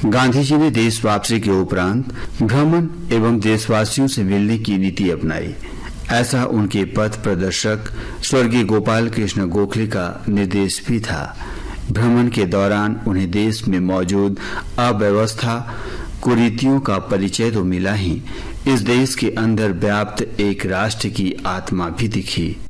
गांधी जी ने देश वापसी के उपरांत भ्रमण एवं देशवासियों से मिलने की नीति अपनाई। ऐसा उनके पथ प्रदर्शक स्वर्गीय गोपाल कृष्ण गोखले का निर्देश भी था। भ्रमण के दौरान उन्हें देश में मौजूद अव्यवस्था कुरीतियों का परिचय तो मिला ही, इस देश के अंदर व्याप्त एक राष्ट्र की आत्मा भी दिखी।